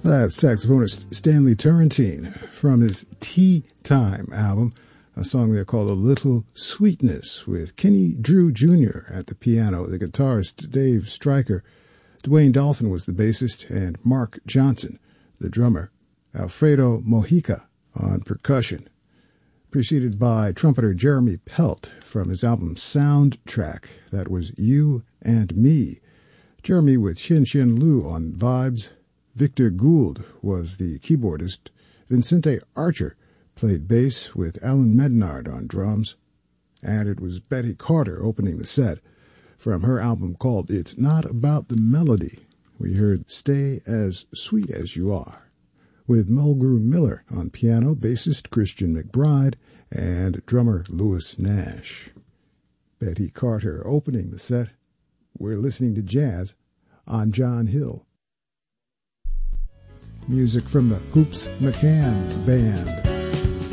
That's saxophonist Stanley Turrentine from his Tea Time album, a song there called A Little Sweetness, with Kenny Drew Jr. at the piano, the guitarist Dave Stryker, Dwayne Dolphin was the bassist, and Mark Johnson, the drummer, Alfredo Mojica on percussion, preceded by trumpeter Jeremy Pelt from his album Soundtrack. That was You and Me. Jeremy with Shin Shin Lu on vibes. Victor Gould was the keyboardist. Vincente Archer played bass with Alan Mednard on drums. And it was Betty Carter opening the set. From her album called It's Not About the Melody, we heard Stay as Sweet as You Are, with Mulgrew Miller on piano, bassist Christian McBride, and drummer Louis Nash. Betty Carter opening the set. We're listening to jazz on John Hill. Music from the Hoops McCann Band.